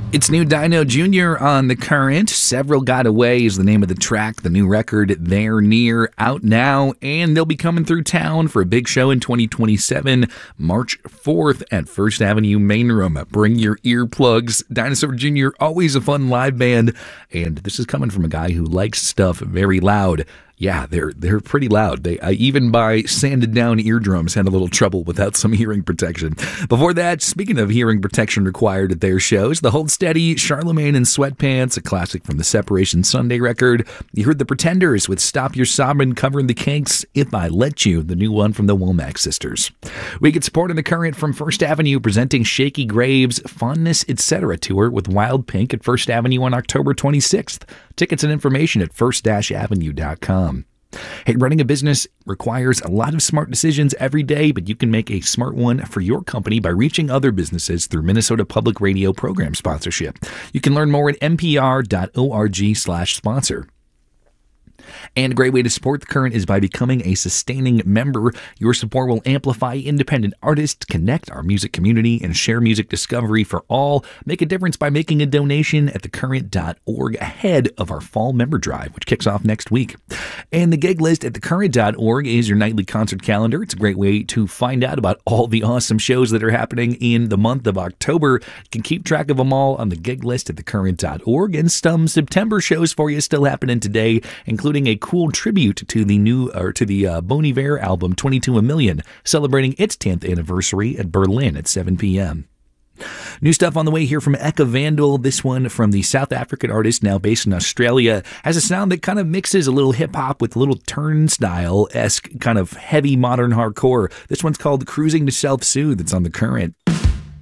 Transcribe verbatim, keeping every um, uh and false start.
It's new Dino Junior on The Current. Several Got Away is the name of the track. The new record, They're Near, out now, and they'll be coming through town for a big show in twenty twenty-seven, March fourth at First Avenue Main Room. Bring your earplugs. Dinosaur Junior, always a fun live band, and this is coming from a guy who likes stuff very loud. Yeah, they're they're pretty loud. They I even buy sanded down eardrums had a little trouble without some hearing protection. Before that, speaking of hearing protection required at their shows, the Hold Steady, Charlemagne in Sweatpants, a classic from the Separation Sunday record. You heard the Pretenders with Stop Your Sobbin' covering the Kinks, If I Let You, the new one from the Womack Sisters. We get support in The Current from First Avenue presenting Shaky Graves' Fondness Etc. tour with Wild Pink at First Avenue on October twenty-sixth. Tickets and information at first avenue dot com. Hey, running a business requires a lot of smart decisions every day, but you can make a smart one for your company by reaching other businesses through Minnesota Public Radio program sponsorship. You can learn more at n p r dot org slash sponsor. And a great way to support The Current is by becoming a sustaining member. Your support will amplify independent artists, connect our music community, and share music discovery for all. Make a difference by making a donation at the current dot org ahead of our fall member drive, which kicks off next week. And the gig list at the current dot org is your nightly concert calendar. It's a great way to find out about all the awesome shows that are happening in the month of October. You can keep track of them all on the gig list at the current dot org, and some September shows for you still happening today, including a cool tribute to the new or to the uh, Bon Iver album twenty-two a Million, celebrating its tenth anniversary at Berlin at seven p.m. New stuff on the way here from Eka Vandal. This one from the South African artist, now based in Australia, has a sound that kind of mixes a little hip-hop with a little Turnstile-esque kind of heavy modern hardcore. This one's called Cruising to Self-Soothe. It's on The Current.